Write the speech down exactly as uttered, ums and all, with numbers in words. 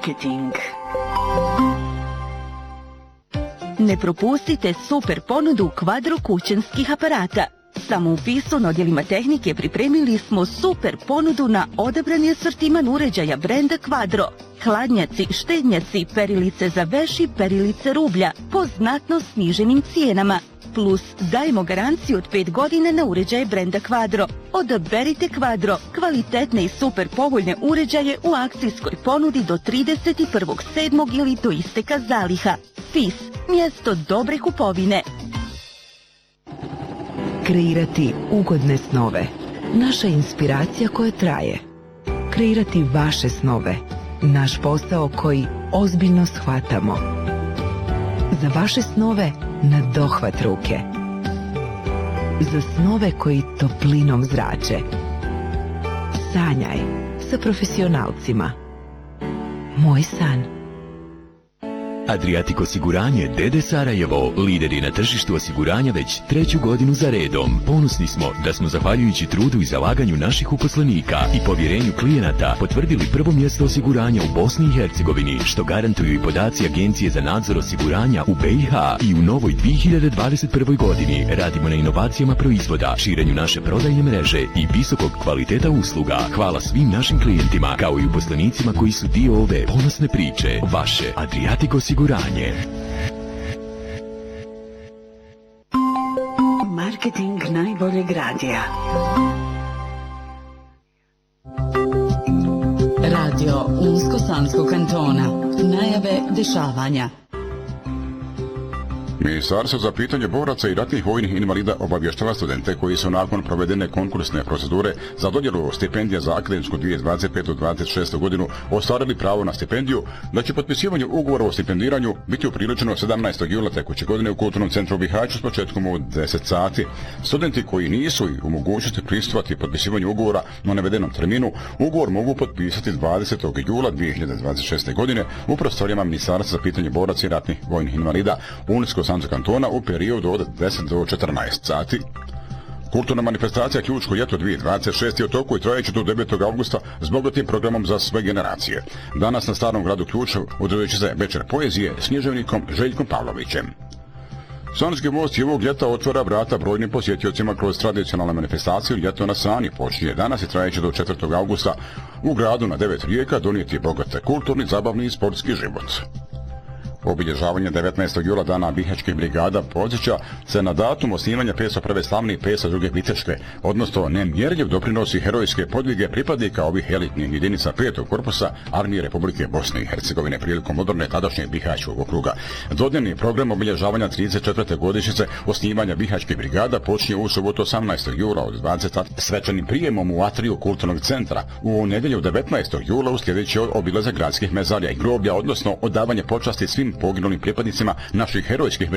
Marketing. Ne propustite super ponudu Quadro kućanskih aparata. Samo u Pisu na odjelima tehnike pripremili smo super ponudu na odabrani asortiman uređaja brenda Quadro. Hladnjaci, štednjaci, perilice za veš i perilice rublja po znatno sniženim cijenama. Plus dajemo garanciju od pet godina na uređaje brenda Quadro. Odaberite Quadro, kvalitetne i super povoljne uređaje u akcijskoj ponudi do trideset prvog sedmog ili do isteka zaliha. Fis, mjesto dobre kupovine. Kreirati ugodne snove. Naša inspiracija koja traje. Kreirati vaše snove. Naš posao koji ozbiljno shvatamo. Za vaše snove na dohvat ruke. Za snove koji toplinom zrače. Sanjaj sa profesionalcima. Moj san. Adriatic osiguranje D D Sarajevo, lideri na tržištu osiguranja već treću godinu za redom. Ponosni smo da smo zahvaljujući trudu i zalaganju naših uposlenika i povjerenju klijenata potvrdili prvo mjesto osiguranja u Bosni i Hercegovini, što garantuju i podaci Agencije za nadzor osiguranja u B i H. I u novoj dvije hiljade dvadeset prvoj godini radimo na inovacijama proizvoda, širenju naše prodajne mreže i visokog kvaliteta usluga. Hvala svim našim klijentima, kao i uposlenicima koji su dio ove ponosne priče. Vaše Adriatic osiguranje. Marketing najboljeg radija. Radio Unsko-Sanskog kantona. Najave dešavanja. Ministarstvo za pitanje boraca i ratnih vojnih invalida obavještava studente koji su nakon provedene konkursne procedure za dodjelu stipendija za akademsku dvije tisuće dvadeset petu dvadeset šestu godinu ostvarili pravo na stipendiju, da će potpisivanje ugovora o stipendiranju biti upriličeno sedamnaestog jula tekuće godine u Kulturnom centru u Bihaću s početkom u deset sati. Studenti koji nisu u mogućnosti prisustvovati potpisivanju ugovora na navedenom terminu, ugovor mogu potpisati dvadesetog jula dvije hiljade dvadeset šeste. godine u prostorijama Ministarstva za pitanje boraca i ratnih vojnih invalida Unsko-Sanskog kantona u periodu od deset do četrnaest sati. Kulturna manifestacija Ključko ljeto dvije hiljade dvadeset šeste. je u toku i trajeće do devetog avgusta s bogatim programom za sve generacije. Danas na Starom gradu Ključu održat će se večer poezije s književnikom Željkom Pavlovićem. Sanski most i ovog ljeta otvara vrata brojnim posjetiocima kroz tradicionalne manifestacije. Ljeto na Sani počinje danas i trajeće do četvrtog avgusta. U gradu na devet rijeka donijeti je bogate kulturni, zabavni i sportski život. Obilježavanje devetnaestog jula dana bihaćkih brigada podsjeća se na datum osnivanja petsto prve slavne i petsto druge biteške, odnosno nemjerljiv doprinosi herojske podvige pripadnika ovih elitnih jedinica petog korpusa Armije Republike Bosne i Hercegovine prilikom moderne tadašnje Bihaćkog okruga. Dodnevni program obilježavanja trideset četvrte godišnjice osnivanja bihaćkih brigada počinje u subotu osamnaestog jula od dvadeset sati svečanim prijemom u atriju Kulturnog centra. U nedjelju devetnaestog jula uslijedit obilazak gradskih mezarja i groblja, odnosno odavanje počasti svim poginulim pripadnicima naših herojskih